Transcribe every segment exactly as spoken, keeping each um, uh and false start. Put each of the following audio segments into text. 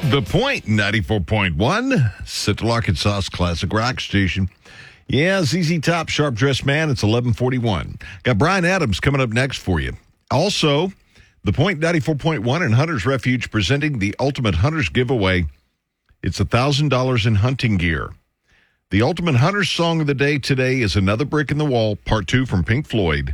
The Point, ninety-four point one, Central Arkansas's classic rock station. Yeah, Z Z Top, Sharp Dressed Man. It's eleven forty-one. Got Brian Adams coming up next for you. Also, The Point, ninety-four point one and Hunter's Refuge presenting the Ultimate Hunters Giveaway. It's one thousand dollars in hunting gear. The Ultimate Hunters song of the day today is Another Brick in the Wall, part two from Pink Floyd.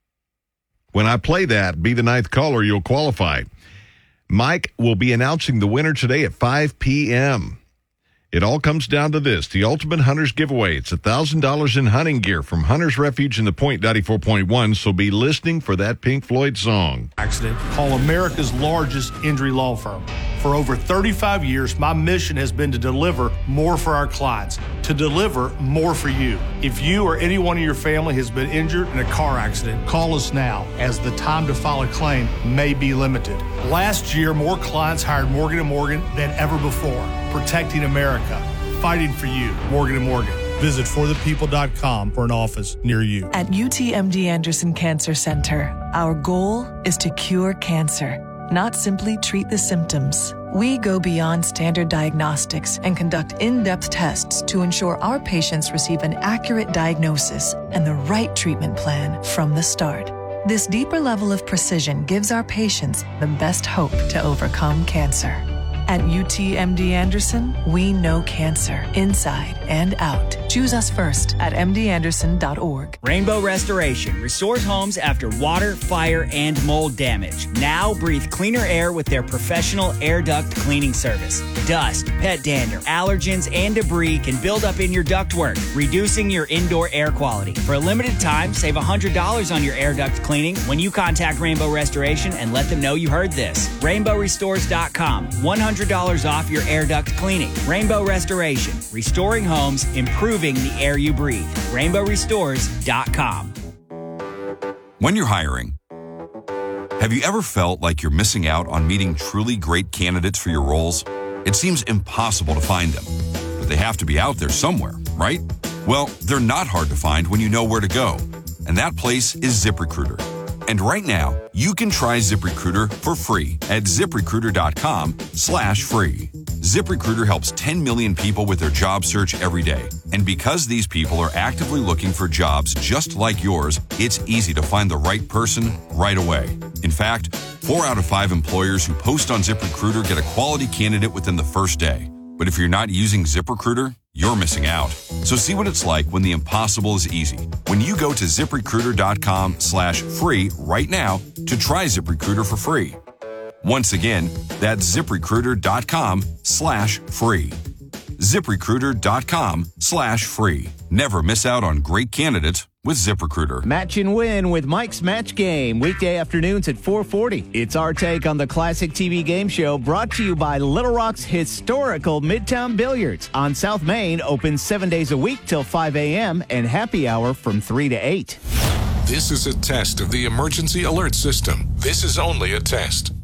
When I play that, be the ninth caller, you'll qualify. Mike will be announcing the winner today at five p.m. It all comes down to this, the Ultimate Hunters Giveaway. It's one thousand dollars in hunting gear from Hunter's Refuge in The Point, ninety-four point one, so be listening for that Pink Floyd song. Accident. Call America's largest injury law firm. For over thirty-five years, my mission has been to deliver more for our clients, to deliver more for you. If you or anyone in your family has been injured in a car accident, call us now, as the time to file a claim may be limited. Last year, more clients hired Morgan and Morgan than ever before, protecting America, fighting for you. Morgan and Morgan. Visit for the people dot com for an office near you. At U T M D Anderson Cancer Center, our goal is to cure cancer, not simply treat the symptoms. We go beyond standard diagnostics and conduct in-depth tests to ensure our patients receive an accurate diagnosis and the right treatment plan from the start. This deeper level of precision gives our patients the best hope to overcome cancer. At U T M D Anderson, we know cancer inside and out. Choose us first at m d anderson dot org. Rainbow Restoration restores homes after water, fire, and mold damage. Now breathe cleaner air with their professional air duct cleaning service. Dust, pet dander, allergens, and debris can build up in your ductwork, reducing your indoor air quality. For a limited time, save one hundred dollars on your air duct cleaning when you contact Rainbow Restoration and let them know you heard this. rainbow restores dot com. one hundred dollars off your air duct cleaning. Rainbow Restoration, restoring homes, improving the air you breathe. rainbow restores dot com. When you're hiring, have you ever felt like you're missing out on meeting truly great candidates for your roles? It seems impossible to find them, but they have to be out there somewhere, right? Well, they're not hard to find when you know where to go, and that place is ZipRecruiter. And right now, you can try ZipRecruiter for free at ZipRecruiter.com slash free. ZipRecruiter helps ten million people with their job search every day. And because these people are actively looking for jobs just like yours, it's easy to find the right person right away. In fact, four out of five employers who post on ZipRecruiter get a quality candidate within the first day. But if you're not using ZipRecruiter, you're missing out. So see what it's like when the impossible is easy. When you go to ZipRecruiter.com slash free right now to try ZipRecruiter for free. Once again, that's ZipRecruiter.com slash free. ZipRecruiter.com slash free. Never miss out on great candidates with ZipRecruiter. Match and win with Mike's Match Game, weekday afternoons at four forty. It's our take on the classic T V game show, brought to you by Little Rock's historical Midtown Billiards. On South Main, open seven days a week till five a.m. and happy hour from three to eight. This is a test of the emergency alert system. This is only a test.